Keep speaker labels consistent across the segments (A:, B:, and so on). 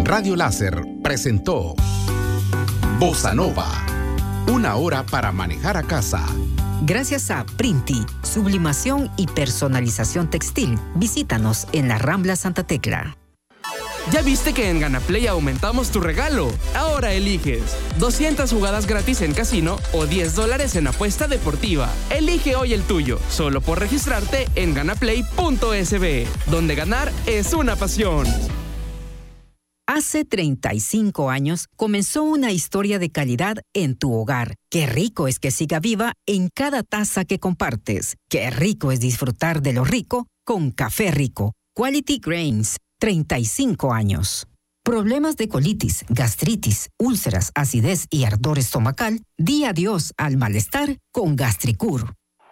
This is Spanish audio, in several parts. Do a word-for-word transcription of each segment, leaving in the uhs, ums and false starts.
A: Radio Láser presentó Bossa Nova, una hora para manejar a casa.
B: Gracias a Printi, sublimación y personalización textil. Visítanos en la Rambla Santa Tecla.
C: ¿Ya viste que en Ganaplay aumentamos tu regalo? Ahora eliges doscientas jugadas gratis en casino o diez dólares en apuesta deportiva. Elige hoy el tuyo, solo por registrarte en ganaplay punto es be, donde ganar es una pasión.
B: Hace treinta y cinco años comenzó una historia de calidad en tu hogar. Qué rico es que siga viva en cada taza que compartes. Qué rico es disfrutar de lo rico con Café Rico. Quality Grains, treinta y cinco años. Problemas de colitis, gastritis, úlceras, acidez y ardor estomacal. Di adiós al malestar con Gastricur.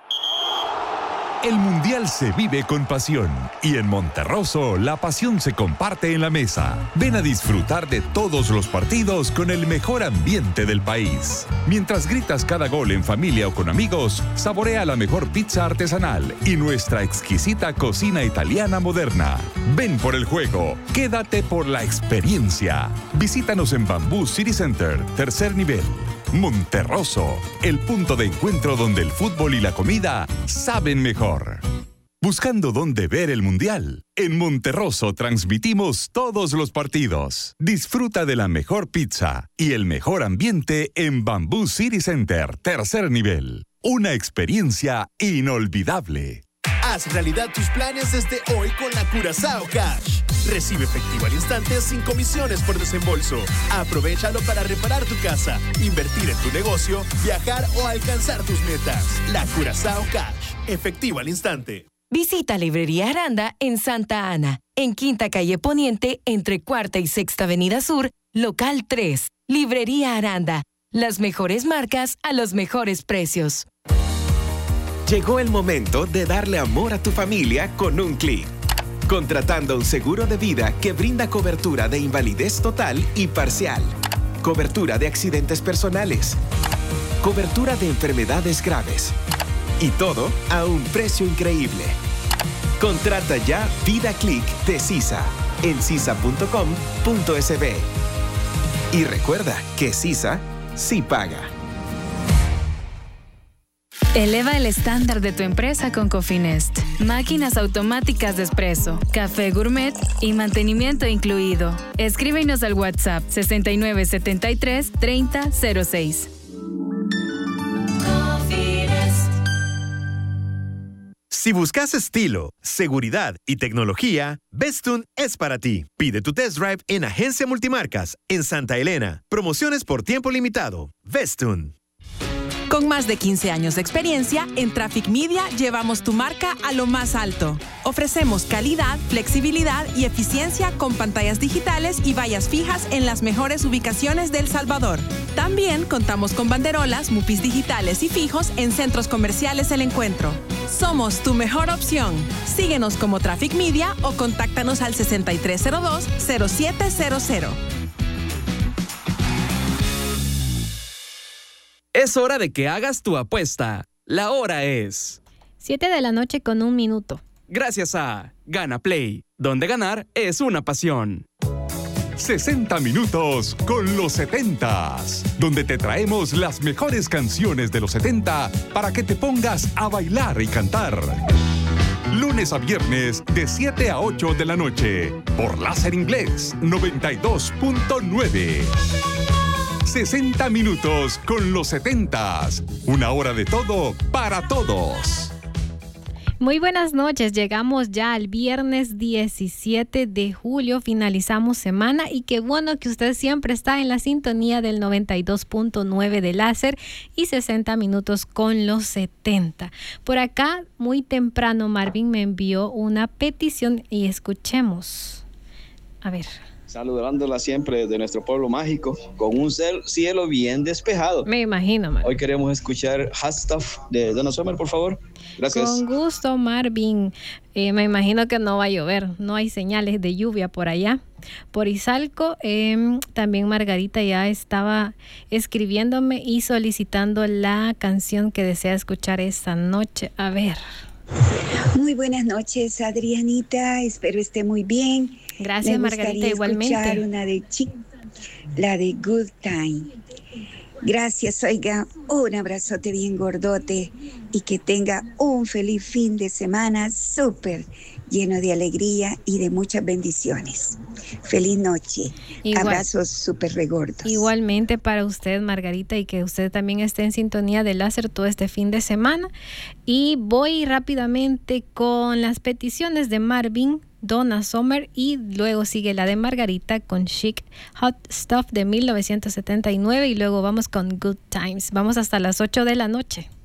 D: El Mundial se vive con pasión y en Monterroso la pasión se comparte en la mesa. Ven a disfrutar de todos los partidos con el mejor ambiente del país. Mientras gritas cada gol en familia o con amigos, saborea la mejor pizza artesanal y nuestra exquisita cocina italiana moderna. Ven por el juego, quédate por la experiencia. Visítanos en Bamboo City Center, tercer nivel. Monterroso, el punto de encuentro donde el fútbol y la comida saben mejor. Buscando dónde ver el Mundial, en Monterroso transmitimos todos los partidos. Disfruta de la mejor pizza y el mejor ambiente en Bamboo City Center, tercer nivel. Una experiencia inolvidable.
E: Haz realidad tus planes desde hoy con la Curazao Cash. Recibe efectivo al instante sin comisiones por desembolso. Aprovéchalo para reparar tu casa, invertir en tu negocio, viajar o alcanzar tus metas. La Curazao Cash. Efectivo al instante.
F: Visita Librería Aranda en Santa Ana, en Quinta Calle Poniente, entre Cuarta y Sexta Avenida Sur, local tres. Librería Aranda. Las mejores marcas a los mejores precios.
G: Llegó el momento de darle amor a tu familia con un clic. Contratando un seguro de vida que brinda cobertura de invalidez total y parcial, cobertura de accidentes personales, cobertura de enfermedades graves y todo a un precio increíble. Contrata ya Vida Click de CISA en cisa punto com punto es be. Y recuerda que CISA sí paga.
H: Eleva el estándar de tu empresa con Cofinest. Máquinas automáticas de espresso, café gourmet y mantenimiento incluido. Escríbenos al WhatsApp sesenta y nueve setenta y tres treinta cero seis.
I: Si buscas estilo, seguridad y tecnología, Bestun es para ti. Pide tu test drive en Agencia Multimarcas, en Santa Elena. Promociones por tiempo limitado. Bestun.
J: Con más de quince años de experiencia, en Traffic Media llevamos tu marca a lo más alto. Ofrecemos calidad, flexibilidad y eficiencia con pantallas digitales y vallas fijas en las mejores ubicaciones de El Salvador. También contamos con banderolas, mupis digitales y fijos en centros comerciales El Encuentro. Somos tu mejor opción. Síguenos como Traffic Media o contáctanos al sesenta y tres cero dos cero siete cero cero.
C: Es hora de que hagas tu apuesta. La hora es
K: siete de la noche con un minuto.
C: Gracias a Ganaplay, donde ganar es una pasión.
D: sesenta minutos con los setentas, donde te traemos las mejores canciones de los setenta para que te pongas a bailar y cantar. Lunes a viernes de siete a ocho de la noche por Láser Inglés noventa y dos punto nueve. sesenta minutos con los setentas. Una hora de todo para todos.
K: Muy buenas noches, llegamos ya al viernes diecisiete de julio, finalizamos semana y qué bueno que usted siempre está en la sintonía del noventa y dos punto nueve de Láser y sesenta minutos con los setenta. Por acá, muy temprano, Marvin me envió una petición y escuchemos. A ver.
L: Saludándola siempre desde nuestro pueblo mágico, con un cielo bien despejado.
K: Me imagino, Marvin.
L: Hoy queremos escuchar Hot Stuff de Donna Summer, por favor. Gracias.
K: Con gusto, Marvin. Eh, me imagino que no va a llover, no hay señales de lluvia por allá. Por Izalco, eh, también Margarita ya estaba escribiéndome y solicitando la canción que desea escuchar esta noche. A ver.
M: Muy buenas noches, Adrianita. Espero esté muy bien.
K: Gracias,
M: Me
K: Margarita,
M: igualmente. Escuchar una de Chic, la de Good Time. Gracias, oiga, un abrazote bien gordote y que tenga un feliz fin de semana súper lleno de alegría y de muchas bendiciones. Feliz noche. Igual, abrazos súper regordos.
K: Igualmente para usted, Margarita, y que usted también esté en sintonía de Láser todo este fin de semana. Y voy rápidamente con las peticiones de Marvin, Donna Summer, y luego sigue la de Margarita con Chic Hot Stuff de mil novecientos setenta y nueve y luego vamos con Good Times. Vamos hasta las ocho de la noche.